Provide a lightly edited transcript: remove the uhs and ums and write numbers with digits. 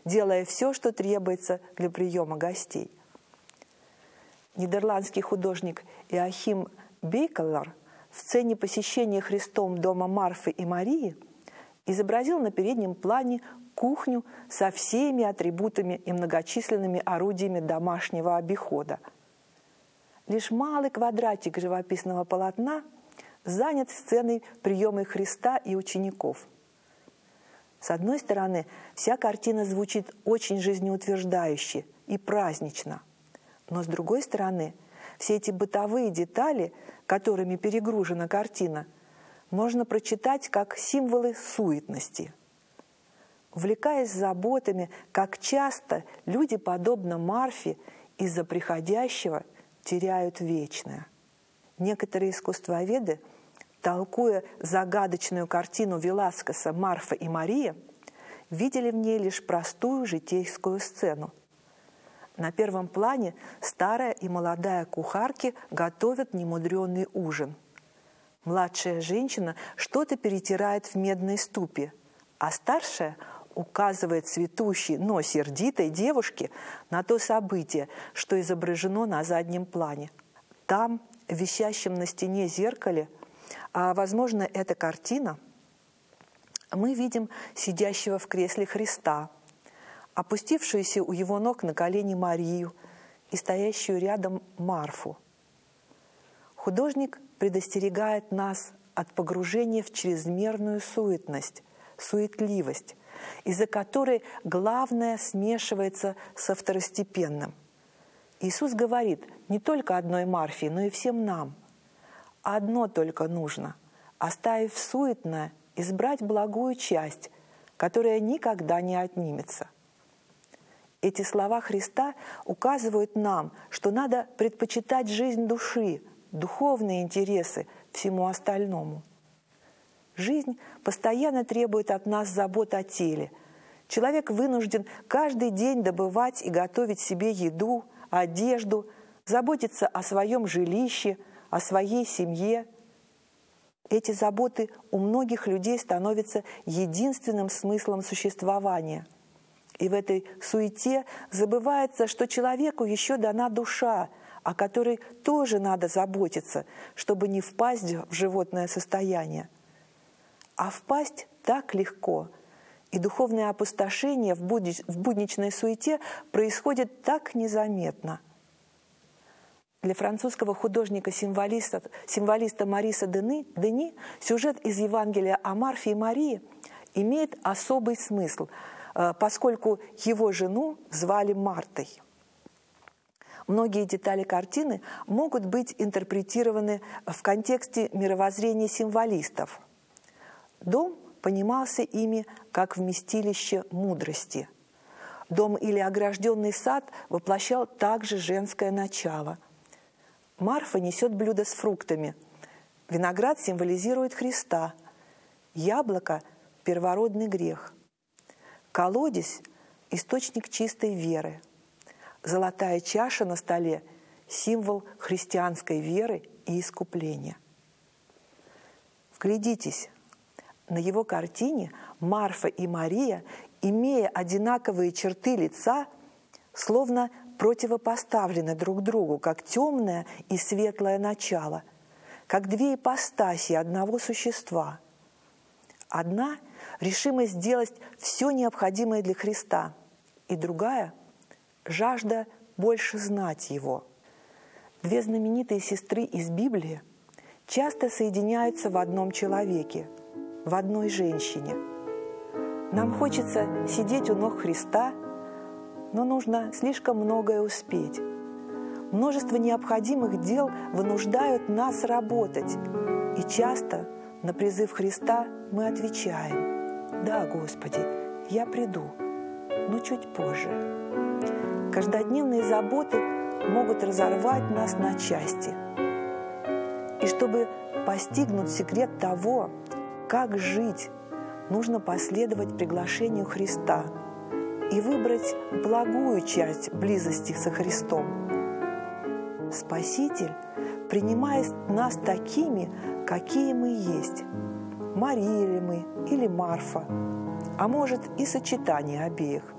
делая все, что требуется для приема гостей. Нидерландский художник Иоахим Бейкелер в сцене посещения Христом дома Марфы и Марии изобразил на переднем плане кухню со всеми атрибутами и многочисленными орудиями домашнего обихода. Лишь малый квадратик живописного полотна занят сценой приема Христа и учеников. С одной стороны, вся картина звучит очень жизнеутверждающе и празднично, но с другой стороны, все эти бытовые детали, которыми перегружена картина, можно прочитать как символы суетности. Увлекаясь заботами, как часто люди, подобно Марфе, из-за приходящего теряют вечное. Некоторые искусствоведы, толкуя загадочную картину Веласкеса «Марфа и Мария», видели в ней лишь простую житейскую сцену. На первом плане старая и молодая кухарки готовят немудрёный ужин. Младшая женщина что-то перетирает в медной ступе, а старшая указывает цветущей, но сердитой девушке на то событие, что изображено на заднем плане. Там, в висящем на стене зеркале, а, возможно, это картина, мы видим сидящего в кресле Христа, опустившуюся у его ног на колени Марию и стоящую рядом Марфу. Художник предостерегает нас от погружения в чрезмерную суетность, суетливость, из-за которой главное смешивается со второстепенным. Иисус говорит не только одной Марфе, но и всем нам. Одно только нужно – оставив суетное, избрать благую часть, которая никогда не отнимется. Эти слова Христа указывают нам, что надо предпочитать жизнь души, духовные интересы всему остальному. Жизнь постоянно требует от нас забот о теле. Человек вынужден каждый день добывать и готовить себе еду, одежду, заботиться о своем жилище, о своей семье. Эти заботы у многих людей становятся единственным смыслом существования. И в этой суете забывается, что человеку еще дана душа, о которой тоже надо заботиться, чтобы не впасть в животное состояние. А впасть так легко, и духовное опустошение в будничной суете происходит так незаметно. Для французского художника-символиста Мариса Дени сюжет из Евангелия о Марфе и Марии имеет особый смысл, поскольку его жену звали Мартой. Многие детали картины могут быть интерпретированы в контексте мировоззрения символистов. Дом понимался ими как вместилище мудрости. Дом или огражденный сад воплощал также женское начало. Марфа несет блюдо с фруктами. Виноград символизирует Христа. Яблоко – первородный грех. Колодец – источник чистой веры. Золотая чаша на столе – символ христианской веры и искупления. Вглядитесь, на его картине Марфа и Мария, имея одинаковые черты лица, словно противопоставлены друг другу, как темное и светлое начало, как две ипостаси одного существа. Одна – решимость сделать все необходимое для Христа, и другая – жажда больше знать Его. Две знаменитые сестры из Библии часто соединяются в одном человеке, в одной женщине. Нам хочется сидеть у ног Христа, но нужно слишком многое успеть. Множество необходимых дел вынуждают нас работать, и часто на призыв Христа мы отвечаем: «Да, Господи, я приду, но чуть позже». Каждодневные заботы могут разорвать нас на части. И чтобы постигнуть секрет того, как жить, нужно последовать приглашению Христа и выбрать благую часть близости со Христом. Спаситель принимает нас такими, какие мы есть. Мария ли мы или Марфа, а может и сочетание обеих.